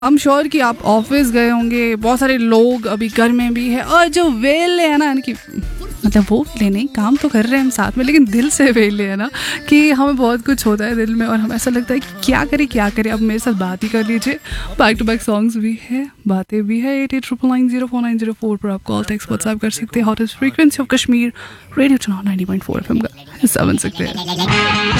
I am sure कि आप office गए होंगे, बहुत सारे लोग अभी घर में भी है, और जो वेले है ना, इनकी मतलब वो वेले नहीं, काम तो कर रहे हैं हम साथ में, लेकिन दिल से वेले है ना, कि हमें बहुत कुछ होता है दिल में और हमें ऐसा लगता है कि क्या करें। अब मेरे साथ बात ही कर लीजिए। बैक टू बैक सॉन्ग्स भी है, बातें भी है। 8899049004 पर आप कॉल टेक्स्ट व्हाट्सएप कर सकते हैं। Hottest frequency of Kashmir radio चुनाव 90.4 FM का हिस्सा बन सकते हैं।